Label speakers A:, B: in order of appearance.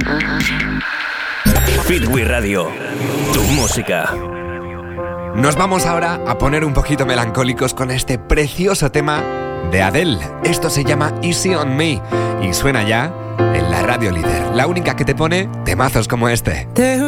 A: Fitwi Radio, tu música.
B: Nos vamos ahora a poner un poquito melancólicos con este precioso tema de Adele. Esto se llama Easy on Me y suena ya en la radio líder, la única que te pone temazos como este.